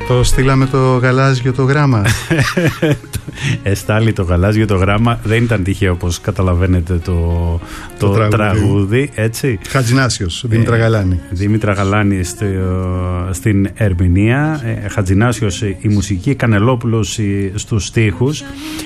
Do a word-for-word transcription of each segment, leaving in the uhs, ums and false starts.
Το στείλαμε το γαλάζιο το γράμμα. Εστάλει το γαλάζιο το γράμμα. Δεν ήταν τυχαίο, όπως καταλαβαίνετε, το, το, το τραγούδι, τραγούδι, έτσι. Χατζινάσιος, Δήμητρα Γαλάνη. Ε, Δήμητρα Γαλάνη στο, στην ερμηνεία. Ε, Χατζινάσιος η μουσική, Κανελόπουλος στους στίχους.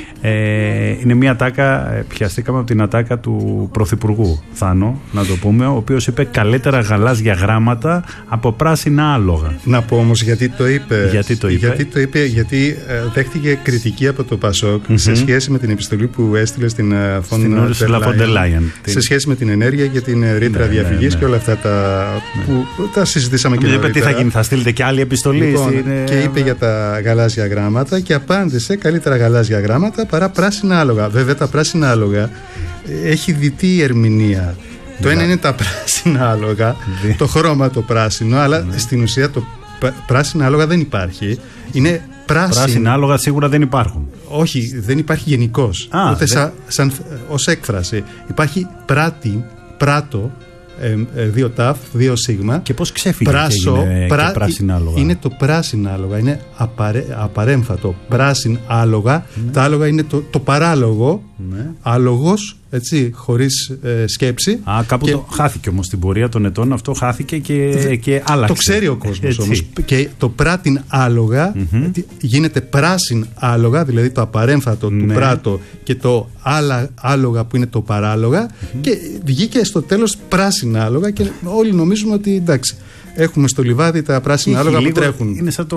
Ε, είναι μια ατάκα, πιαστήκαμε από την ατάκα του Πρωθυπουργού Θάνο, να το πούμε, ο οποίος είπε καλύτερα γαλάζια γράμματα από πράσινα άλογα. Να πω όμως γιατί το είπε. Γιατί το είπε. Γιατί, το είπε, γιατί ε, δέχτηκε κριτική από το Πασόκ mm-hmm. σε σχέση με την επιστολή που έστειλε στην Φον ντερ Λάιεν σε σχέση με την ενέργεια και την ρήτρα ναι, διαφυγής ναι, ναι. και όλα αυτά τα, ναι. που τα συζητήσαμε και νωρίτερα. Τι θα γίνει, θα στείλετε και άλλη επιστολή. Λοιπόν, στην... Και είπε για τα γαλάζια γράμματα και απάντησε καλύτερα γαλάζια γράμματα παρά πράσινα άλογα. Βέβαια τα πράσινα άλογα έχει διτή ερμηνεία. Το ένα είναι τα πράσινα άλογα, το χρώμα το πράσινο, αλλά στην ουσία το πράσινα άλογα δεν υπάρχει. Είναι πράσινο. Πράσινα άλογα σίγουρα δεν υπάρχουν. Όχι, δεν υπάρχει γενικώς. Ούτε δεν... σαν, σαν, ως έκφραση. Υπάρχει πράτη, πράτο, ε, ε, δύο ταφ, δύο σίγμα. Και πώς ξέφυγε Πράσο, και έγινε πρά... και πράσινα άλογα. Είναι το πράσινα άλογα, είναι απαρέ, απαρέμφατο. Πράσιν άλογα. Ναι. Τα άλογα είναι το, το παράλογο. Ναι. Άλογος, έτσι, χωρίς ε, σκέψη. Α, κάπου και... το χάθηκε όμως στην πορεία των ετών. Αυτό χάθηκε και, Δε, και άλλαξε. Το ξέρει ο κόσμος όμως. Και το πράτιν άλογα mm-hmm. γίνεται πράσιν άλογα, δηλαδή το απαρέμφατο ναι. του πράτο και το άλλα άλογα που είναι το παράλογα mm-hmm. και βγήκε στο τέλος πράσινα άλογα και όλοι νομίζουμε ότι εντάξει, έχουμε στο λιβάδι τα πράσινα άλογα που τρέχουν. Είναι σαν το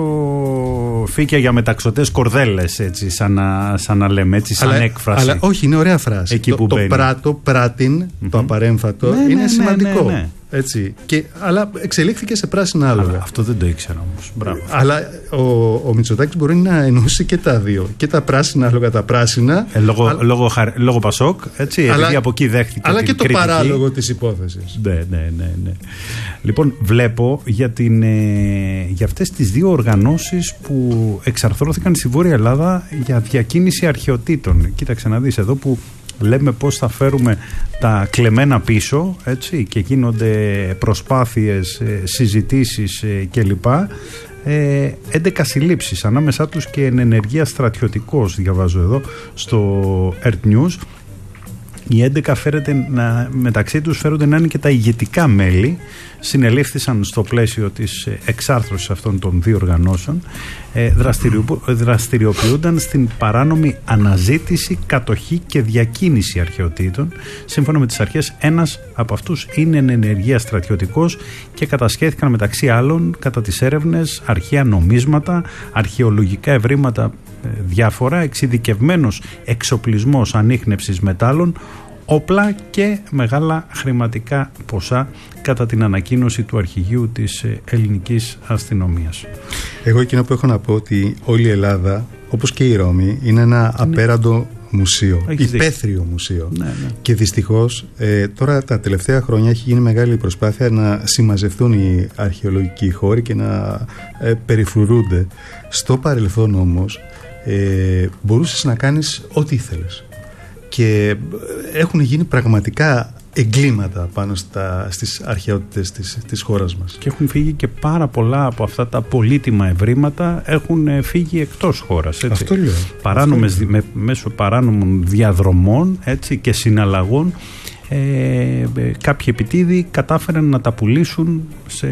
φύκια για μεταξωτές κορδέλες, έτσι, σαν να, σαν να λέμε, έτσι, σαν αλλά, έκφραση. Αλλά όχι, είναι ωραία φράση. Εκεί το, που το πράτο, πράτην, mm-hmm. το απαρέμφατο, ναι, είναι ναι, σημαντικό. Ναι, ναι. Έτσι. Και, αλλά εξελίχθηκε σε πράσινα άλογα. Αλλά αυτό δεν το ήξερα όμως. Μπράβο. Αλλά ο, ο Μητσοτάκης μπορεί να ενώσει και τα δύο. Και τα πράσινα άλογα, τα πράσινα. Ε, λόγω, αλλά, λόγω, λόγω Πασόκ, έτσι, αλλά, επειδή από εκεί δέχτηκε. Αλλά την και το κριτική. παράλογο της υπόθεσης. Ναι, ναι, ναι, ναι. Λοιπόν, βλέπω για, την, ε, για αυτές τις δύο οργανώσεις που εξαρθρώθηκαν στη Βόρεια Ελλάδα για διακίνηση αρχαιοτήτων. Κοίταξε να δεις εδώ που λέμε πώς θα φέρουμε τα κλεμμένα πίσω, έτσι, και γίνονται προσπάθειες, συζητήσεις κλπ. Ε, έντεκα συλλήψεις, ανάμεσά τους και εν ενεργεία στρατιωτικός, διαβάζω εδώ στο Earth News. Οι έντεκα φέρεται να, μεταξύ τους φέρονται να είναι και τα ηγετικά μέλη. Συνελήφθησαν στο πλαίσιο της εξάρθρωσης αυτών των δύο οργανώσεων. Ε, δραστηριο, δραστηριοποιούνταν στην παράνομη αναζήτηση, κατοχή και διακίνηση αρχαιοτήτων. Σύμφωνα με τις αρχές, ένας από αυτούς είναι εν ενεργεία στρατιωτικός και κατασχέθηκαν μεταξύ άλλων κατά τις έρευνες αρχαία νομίσματα, αρχαιολογικά ευρήματα διάφορα, εξειδικευμένος εξοπλισμός ανίχνευσης μετάλλων, όπλα και μεγάλα χρηματικά ποσά, κατά την ανακοίνωση του αρχηγείου της ελληνικής αστυνομίας. Εγώ εκείνο που έχω να πω ότι όλη η Ελλάδα, όπως και η Ρώμη, είναι ένα απέραντο μουσείο, υπαίθριο μουσείο. Ναι, ναι. Και δυστυχώς ε, τώρα τα τελευταία χρόνια έχει γίνει μεγάλη προσπάθεια να συμμαζευτούν οι αρχαιολογικοί χώροι και να ε, περιφρουρούνται. Στο παρελθόν όμως ε, μπορούσες να κάνεις ό,τι ήθελες. Και έχουν γίνει πραγματικά εγκλήματα πάνω στα, στις αρχαιότητες της, της χώρας μας. Και έχουν φύγει και πάρα πολλά από αυτά τα πολύτιμα ευρήματα, έχουν φύγει εκτός χώρας. Έτσι. Αυτό λέω. Παράνομες, Αυτό λέω. Με, μέσω παράνομων διαδρομών, έτσι, και συναλλαγών, ε, ε, κάποιοι επιτίδοι κατάφεραν να τα πουλήσουν σε,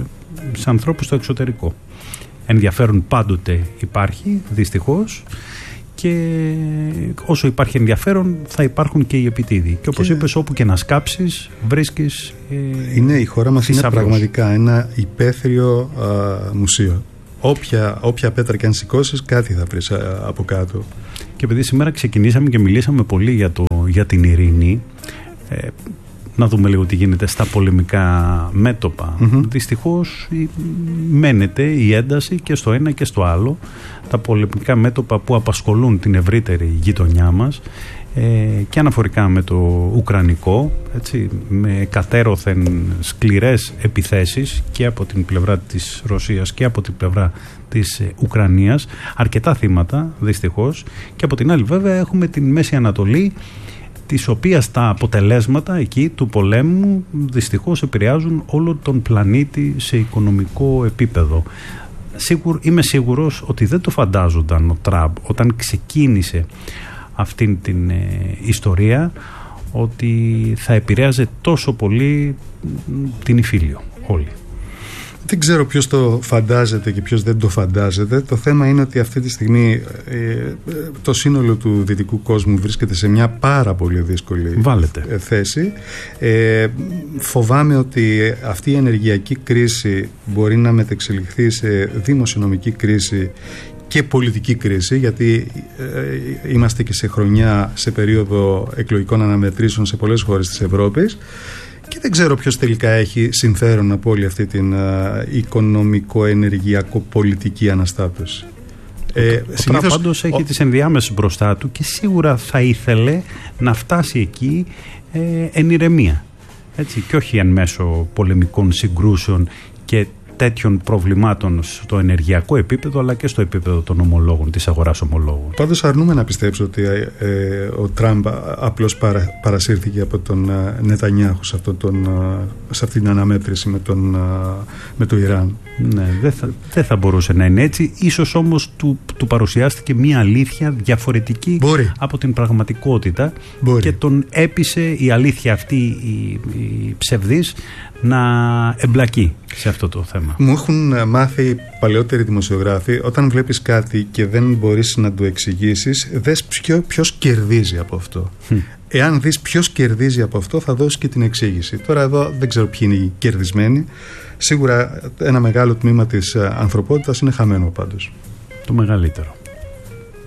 σε ανθρώπους στο εξωτερικό. Ενδιαφέρον πάντοτε υπάρχει, δυστυχώς, και όσο υπάρχει ενδιαφέρον θα υπάρχουν και οι επιτίδοι. Και όπως και... είπες, όπου και να σκάψεις βρίσκεις ε, είναι, η χώρα μας είναι πραγματικά ένα υπαίθριο α, μουσείο. Όποια, όποια πέτρα και αν σηκώσεις, κάτι θα βρεις α, από κάτω. Και επειδή σήμερα ξεκινήσαμε και μιλήσαμε πολύ για, το, για την ειρήνη, ε, να δούμε λίγο τι γίνεται στα πολεμικά μέτωπα. Mm-hmm. Δυστυχώς μένεται η ένταση και στο ένα και στο άλλο. Τα πολεμικά μέτωπα που απασχολούν την ευρύτερη γειτονιά μας, ε, και αναφορικά με το ουκρανικό, έτσι, με κατέρωθεν σκληρές επιθέσεις και από την πλευρά της Ρωσίας και από την πλευρά της ε, Ουκρανίας, αρκετά θύματα δυστυχώς, και από την άλλη βέβαια έχουμε την Μέση Ανατολή, της οποίας τα αποτελέσματα εκεί του πολέμου δυστυχώς επηρεάζουν όλο τον πλανήτη σε οικονομικό επίπεδο. σίγουρ, είμαι σίγουρος ότι δεν το φαντάζονταν ο Τραμπ όταν ξεκίνησε αυτήν την ε, ιστορία, ότι θα επηρέαζε τόσο πολύ την Ιφίλιο όλοι. Δεν ξέρω ποιος το φαντάζεται και ποιος δεν το φαντάζεται. Το θέμα είναι ότι αυτή τη στιγμή ε, το σύνολο του δυτικού κόσμου βρίσκεται σε μια πάρα πολύ δύσκολη Βάλετε. θέση. Ε, φοβάμαι ότι αυτή η ενεργειακή κρίση μπορεί να μετεξελιχθεί σε δημοσιονομική κρίση και πολιτική κρίση, γιατί ε, είμαστε και σε χρονιά, σε περίοδο εκλογικών αναμετρήσεων σε πολλές χώρες της Ευρώπης. Και δεν ξέρω ποιος τελικά έχει συμφέρον από όλη αυτή την uh, οικονομικό-ενεργειακό-πολιτική αναστάτωση. Ο, ε, ο συνήθως, πάντως έχει ο... τις ενδιάμεσες μπροστά του και σίγουρα θα ήθελε να φτάσει εκεί ε, εν ηρεμία. Έτσι, και όχι εν μέσω πολεμικών συγκρούσεων και τέτοιων προβλημάτων στο ενεργειακό επίπεδο, αλλά και στο επίπεδο των ομολόγων, της αγοράς ομολόγων. Πάντως αρνούμε να πιστέψω ότι ε, ο Τραμπ απλώς παρα, παρασύρθηκε από τον ε, Νετανιάχου σε, αυτό τον, ε, σε αυτή την αναμέτρηση με, τον, ε, με το Ιράν. Ναι, δεν θα, δεν θα μπορούσε να είναι έτσι. Ίσως όμως του, του παρουσιάστηκε μια αλήθεια διαφορετική Μπορεί. από την πραγματικότητα. Μπορεί. Και τον έπεισε η αλήθεια αυτή, η, η ψευδής, να εμπλακεί σε αυτό το θέμα. Μου έχουν μάθει παλαιότεροι δημοσιογράφοι, όταν βλέπεις κάτι και δεν μπορείς να το εξηγήσεις, δες ποιο, ποιος κερδίζει από αυτό. Mm. Εάν δεις ποιος κερδίζει από αυτό, θα δώσεις και την εξήγηση. Τώρα εδώ δεν ξέρω ποιοι είναι οι κερδισμένοι. Σίγουρα ένα μεγάλο τμήμα της ανθρωπότητας είναι χαμένο πάντως. Το μεγαλύτερο.